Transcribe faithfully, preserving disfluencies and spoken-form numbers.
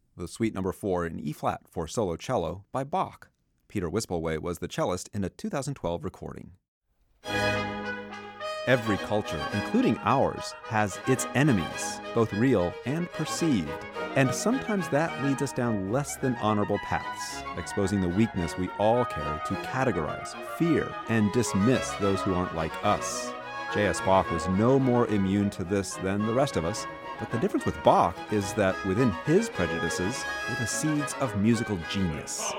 the Suite Number four in E-flat for solo cello by Bach. Peter Wispelwey was the cellist in a two thousand twelve recording. Every culture, including ours, has its enemies, both real and perceived. And sometimes that leads us down less than honorable paths, exposing the weakness we all carry to categorize, fear, and dismiss those who aren't like us. J S. Bach was no more immune to this than the rest of us, but the difference with Bach is that within his prejudices were the seeds of musical genius.